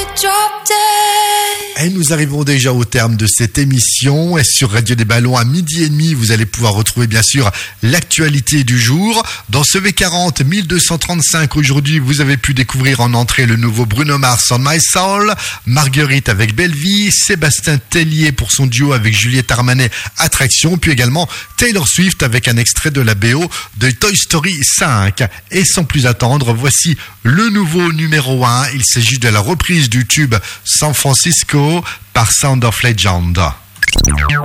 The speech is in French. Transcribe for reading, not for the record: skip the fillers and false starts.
Et nous arrivons déjà au terme de cette émission. Et sur Radio des Ballons, à 12h30, vous allez pouvoir retrouver bien sûr l'actualité du jour. Dans ce V40 1235, aujourd'hui, vous avez pu découvrir en entrée le nouveau Bruno Mars, On My Soul, Marguerite avec Belle Vie, Sébastien Tellier pour son duo avec Juliette Armanet, Attraction, puis également Taylor Swift avec un extrait de la BO de Toy Story 5. Et sans plus attendre, voici le nouveau numéro 1. Il s'agit de la reprise du tube San Francisco par Sound of Legend.